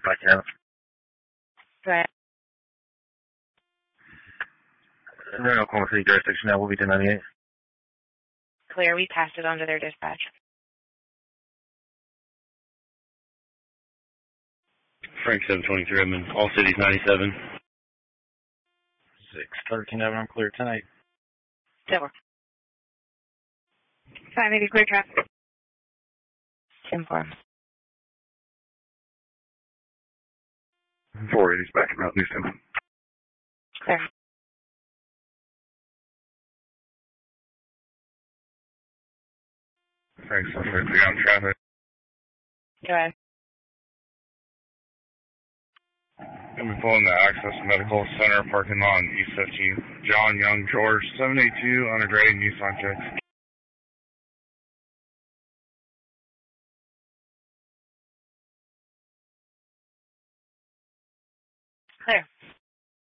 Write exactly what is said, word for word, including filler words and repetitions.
I can. Right. They're in Oklahoma City jurisdiction now. We'll be ten ninety-eight. Clear. We passed it on to their dispatch. Frank seven twenty-three, I'm in All Cities ninety-seven. six thirteen, I'm clear tonight. Silver. five eighty, clear traffic. Inform. four eighty's back in Mount Houston. Clear. Frank seven thirty-three on traffic. Go ahead. I'm pulling the Access Medical Center parking lot on East fifteenth. John Young George, seven eighty-two on a grade Nissan checks. Clear.